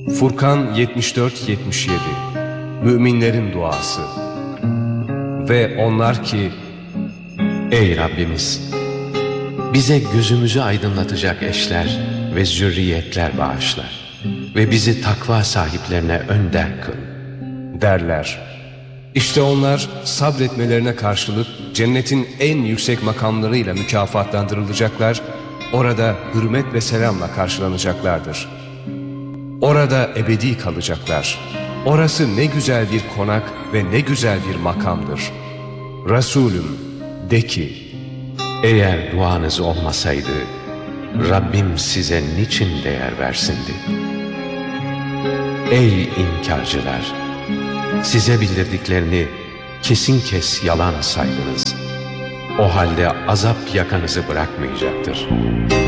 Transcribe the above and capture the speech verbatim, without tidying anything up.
Furkan yetmiş dört yetmiş yedi Müminlerin duası. Ve onlar ki, ey Rabbimiz, bize gözümüzü aydınlatacak eşler ve zürriyetler bağışla ve bizi takva sahiplerine önder kıl derler. İşte onlar sabretmelerine karşılık cennetin en yüksek makamlarıyla mükafatlandırılacaklar, orada hürmet ve selamla karşılanacaklardır. Orada ebedi kalacaklar. Orası ne güzel bir konak ve ne güzel bir makamdır. Resulüm, de ki, eğer duanız olmasaydı Rabbim size niçin değer versindi? Ey inkarcılar! Size bildirdiklerini kesin kes yalan saydınız. O halde azap yakanızı bırakmayacaktır.